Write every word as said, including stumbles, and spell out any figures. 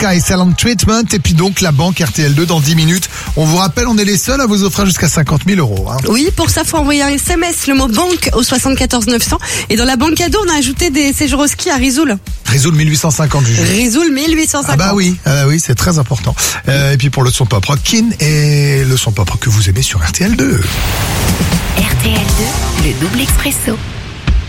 Sky Silent Treatment. Et puis donc la banque R T L deux dans dix minutes. On vous rappelle, on est les seuls à vous offrir jusqu'à cinquante mille euros. Hein. Oui, pour ça, faut envoyer un S M S, le mot banque au soixante-quatorze neuf cents. Et dans la banque cadeau, on a ajouté des séjours au ski à Risoul. Risoul mille huit cent cinquante, Juju. Risoul mille huit cent cinquante. Ah bah oui, ah bah oui, c'est très important. Euh, et puis pour le son pop rock, Kin et le son pop rock que vous aimez sur R T L deux. R T L deux, le double expresso.